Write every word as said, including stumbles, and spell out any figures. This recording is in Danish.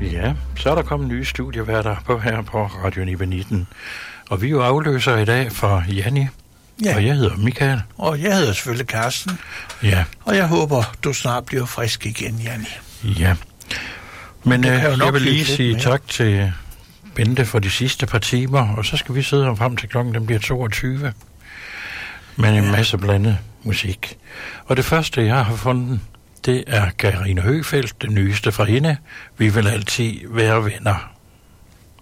Ja, så er der kommet nye studieværter på her på Radio Nibe nitten. Og vi er jo afløser i dag for Janni. Ja. Og jeg hedder Michael. Og jeg hedder selvfølgelig Carsten. Ja. Og jeg håber, du snart bliver frisk igen, Janni. Ja. Men øh, jeg vil lige sige tak til Bente for de sidste par timer, og så skal vi sidde her frem til klokken, den bliver toogtyve. Med en ja. masse blandet musik. Og det første, jeg har fundet, det er Karina Høgfeldt, det nyeste fra hende. Vi vil altid være venner.